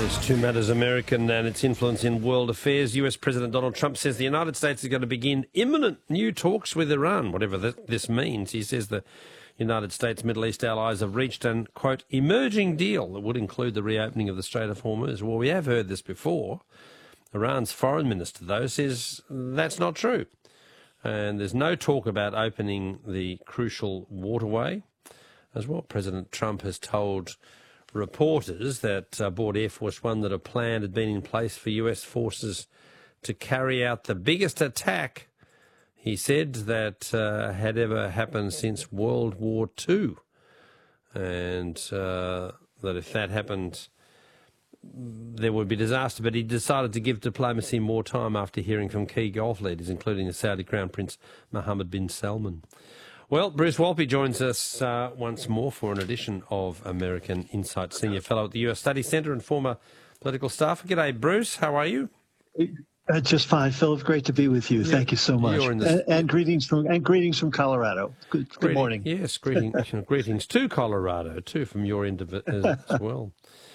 This too matters American and its influence in world affairs. US President Donald Trump says the United States is going to begin imminent new talks with Iran, whatever this means. He says the United States Middle East allies have reached an, quote, emerging deal that would include the reopening of the Strait of Hormuz. Well, we have heard this before. Iran's foreign minister, though, says that's not true. And there's no talk about opening the crucial waterway. As well, President Trump has told reporters that aboard Air Force One that a plan had been in place for US forces to carry out the biggest attack, he said, that had ever happened since World War II. And that if that happened, there would be disaster. But he decided to give diplomacy more time after hearing from key Gulf leaders, including the Saudi Crown Prince Mohammed bin Salman. Well, Bruce Wolpe joins us once more for an edition of American Insight, Senior Fellow at the US Studies Centre and former political staffer. G'day, Bruce. How are you? Just fine, Philip. Great to be with you. Thank you so much. And greetings from Colorado. Good morning. Yes, greetings to Colorado too from your end of it as well.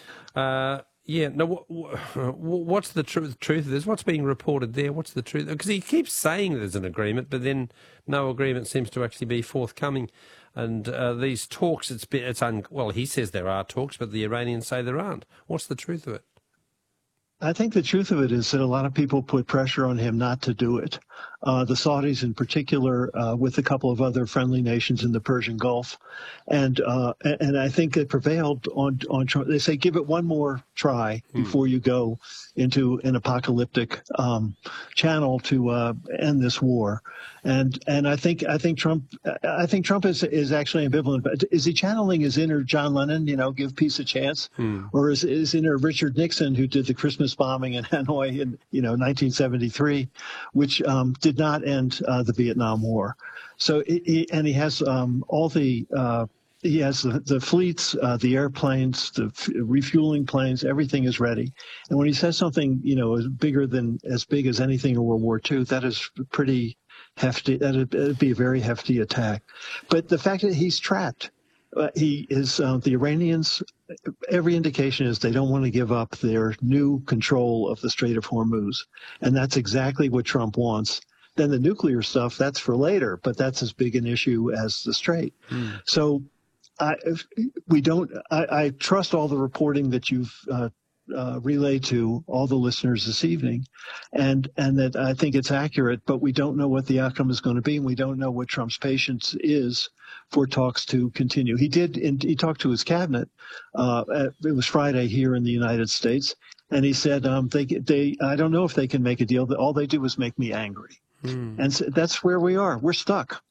What's the truth of this? What's being reported there? What's the truth? Because he keeps saying there's an agreement, but then no agreement seems to actually be forthcoming. And these talks, he says there are talks, but the Iranians say there aren't. What's the truth of it? I think the truth of it is that a lot of people put pressure on him not to do it. The Saudis in particular, with a couple of other friendly nations in the Persian Gulf. And I think it prevailed on Trump. They say, give it one more try before you go into an apocalyptic channel to end this war. And I think Trump is actually ambivalent. But is he channeling his inner John Lennon, give peace a chance? Or is inner Richard Nixon, who did the Christmas bombing in Hanoi in 1973, which did not end the Vietnam War. So he has he has the fleets, the airplanes, the refueling planes, everything is ready. And when he says something, as big as anything in World War II, that is pretty hefty. That'd be a very hefty attack. But the fact that he's trapped, the Iranians, every indication is they don't want to give up their new control of the Strait of Hormuz. And that's exactly what Trump wants. Then the nuclear stuff, that's for later, but that's as big an issue as the Strait. So I trust all the reporting that you've relayed to all the listeners this evening, and that I think it's accurate, but we don't know what the outcome is going to be, and we don't know what Trump's patience is for talks to continue. He talked to his cabinet. It was Friday here in the United States, and he said, I don't know if they can make a deal. All they do is make me angry. And so that's where we are. We're stuck.